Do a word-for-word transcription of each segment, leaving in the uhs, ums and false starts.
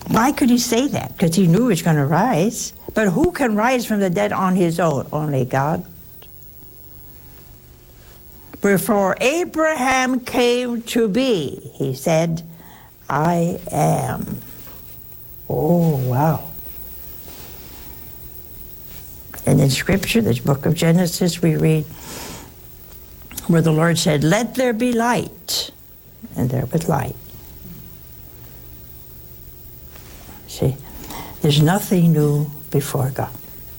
Why could he say that? Because he knew he was going to rise. But who can rise from the dead on his own? Only God. Before Abraham came to be, he said, I am. Oh, wow. And in Scripture, this book of Genesis, we read where the Lord said, let there be light. And there was light. See, there's nothing new before God.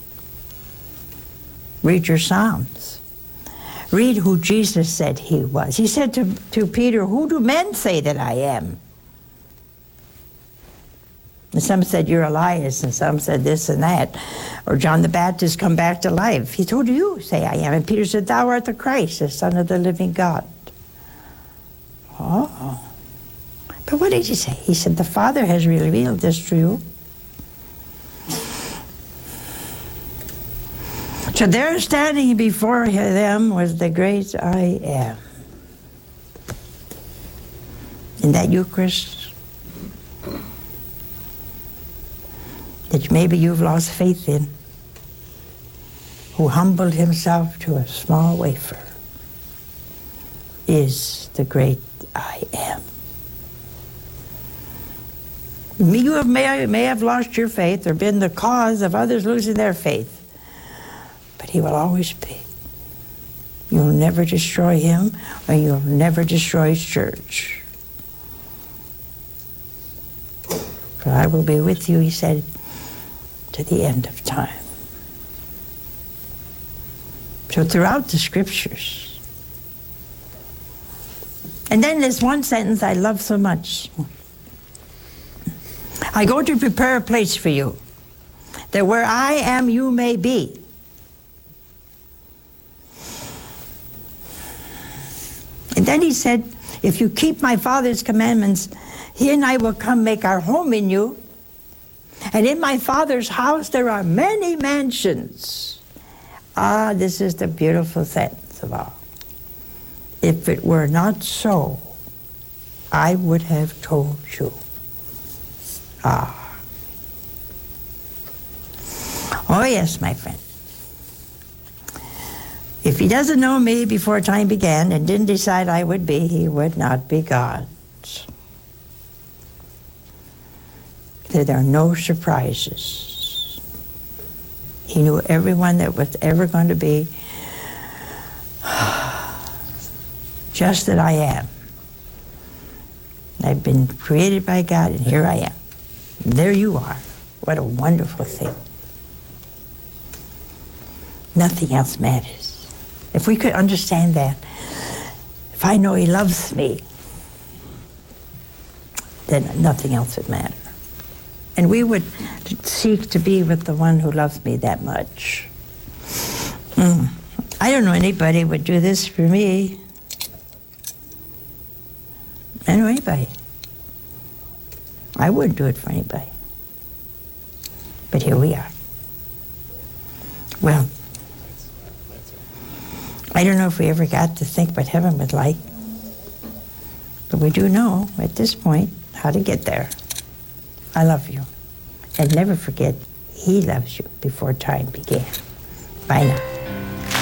Read your Psalms. Read who Jesus said he was. He said to, to Peter, who do men say that I am? And some said, you're Elias, and some said this and that. Or John the Baptist come back to life. He told you, say I am. And Peter said, thou art the Christ, the Son of the living God. Oh. But what did he say? He said, the Father has revealed this to you. So there standing before them was the great I am. In that Eucharist, that maybe you've lost faith in, who humbled himself to a small wafer, is the great I am. You have, may, may have lost your faith or been the cause of others losing their faith, but he will always be. You'll never destroy him, or you'll never destroy his church. For I will be with you, he said, to the end of time. So throughout the Scriptures. And then there's one sentence I love so much. I go to prepare a place for you, that where I am you may be. And then he said, if you keep my Father's commandments, he and I will come make our home in you. And in my Father's house there are many mansions. Ah, this is the beautiful sentence of all. If it were not so, I would have told you. Ah. Oh yes, my friend. If he doesn't know me before time began and didn't decide I would be, he would not be God. There are no surprises. He knew everyone that was ever going to be. Just that I am. I've been created by God, and here I am. And there you are. What a wonderful thing. Nothing else matters. If we could understand that, if I know he loves me, then nothing else would matter. And we would seek to be with the one who loves me that much. Mm. I don't know anybody would do this for me. I don't know anybody. I wouldn't do it for anybody. But here we are. Well, I don't know if we ever got to think what heaven was like. But we do know, at this point, how to get there. I love you. And never forget, he loves you before time began. Bye now.